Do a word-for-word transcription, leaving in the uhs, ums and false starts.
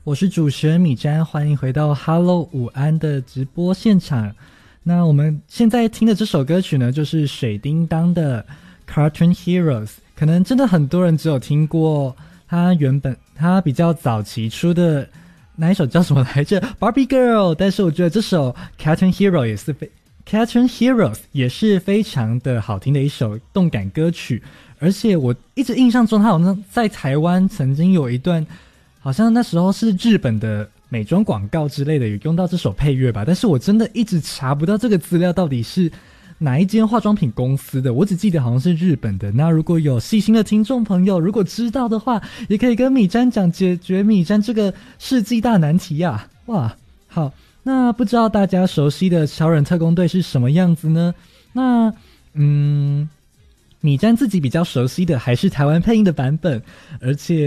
我是主持人米詹，欢迎回到 Hello 午安的直播现场。那我们现在听的这首歌曲呢，就是水叮当的 Cartoon Heroes。可能真的很多人只有听过他原本他比较早期出的那一首叫什么来着 Barbie Girl， 但是我觉得这首 Cartoon Hero 也是非 Cartoon Heroes 也是非常的好听的一首动感歌曲。而且我一直印象中他好像在台湾曾经有一段，好像那时候是日本的美妆广告之类的有用到这首配乐吧，但是我真的一直查不到这个资料到底是哪一间化妆品公司的，我只记得好像是日本的。那如果有细心的听众朋友如果知道的话，也可以跟米詹讲，解决米詹这个世纪大难题啊。哇，好，那不知道大家熟悉的超人特工队是什么样子呢？那嗯米詹自己比较熟悉的还是台湾配音的版本，而且